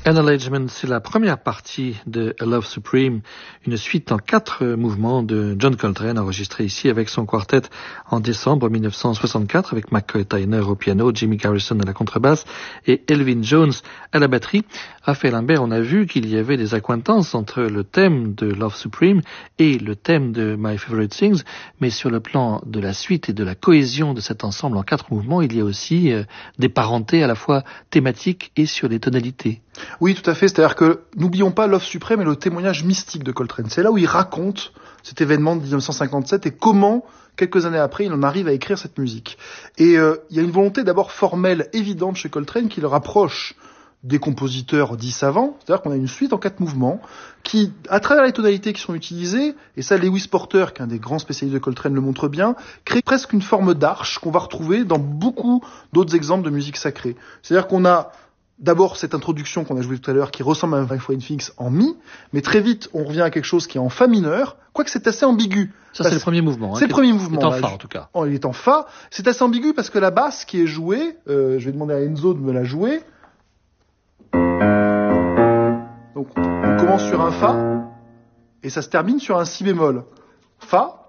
Acknowledgement, c'est la première partie de A Love Supreme, une suite en 4 mouvements de John Coltrane, enregistré ici avec son quartet en décembre 1964, avec McCoy Tyner au piano, Jimmy Garrison à la contrebasse et Elvin Jones à la batterie. Raphaël Imbert, on a vu qu'il y avait des accointances entre le thème de Love Supreme et le thème de My Favorite Things, mais sur le plan de la suite et de la cohésion de cet ensemble en 4 mouvements, il y a aussi des parentés à la fois thématiques et sur les tonalités. Oui, tout à fait. C'est-à-dire que, n'oublions pas, Love Supreme est le témoignage mystique de Coltrane. C'est là où il raconte cet événement de 1957 et comment, quelques années après, il en arrive à écrire cette musique. Et il y a une volonté d'abord formelle évidente chez Coltrane qui le rapproche des compositeurs dits savants. C'est-à-dire qu'on a une suite en 4 mouvements qui, à travers les tonalités qui sont utilisées, et ça Lewis Porter, qui est un des grands spécialistes de Coltrane, le montre bien, crée presque une forme d'arche qu'on va retrouver dans beaucoup d'autres exemples de musique sacrée. C'est-à-dire qu'on a d'abord cette introduction qu'on a jouée tout à l'heure qui ressemble à un My Favorite Things en mi, mais très vite on revient à quelque chose qui est en fa mineur, quoique c'est assez ambigu. Ça c'est le premier mouvement. C'est le premier mouvement. Il est en fa en tout cas. Il est en fa. C'est assez ambigu parce que la basse qui est jouée, je vais demander à Enzo de me la jouer. Donc on commence sur un fa et ça se termine sur un si bémol. Fa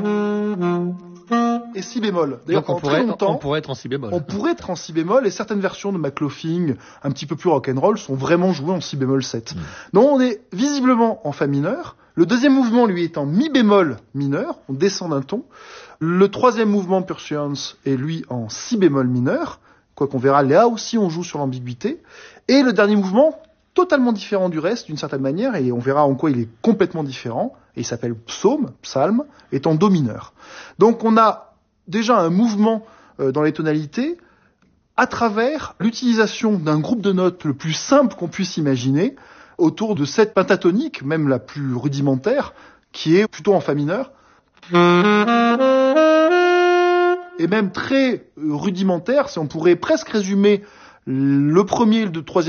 et si bémol. D'ailleurs, donc on pourrait être en si bémol. On pourrait être en si bémol et certaines versions de McLaughlin, un petit peu plus rock'n'roll, sont vraiment jouées en si bémol 7. Donc on est visiblement en fa mineur. Le deuxième mouvement, lui, est en mi bémol mineur. On descend d'un ton. Le troisième mouvement, Pursuance, est lui en si bémol mineur. Quoi qu'on verra, là aussi on joue sur l'ambiguïté. Et le dernier mouvement, totalement différent du reste d'une certaine manière, et on verra en quoi il est complètement différent, et il s'appelle psalm, est en do mineur. Donc on a déjà un mouvement dans les tonalités à travers l'utilisation d'un groupe de notes le plus simple qu'on puisse imaginer autour de cette pentatonique, même la plus rudimentaire, qui est plutôt en fa mineur. Et même très rudimentaire, si on pourrait presque résumer le premier et le troisième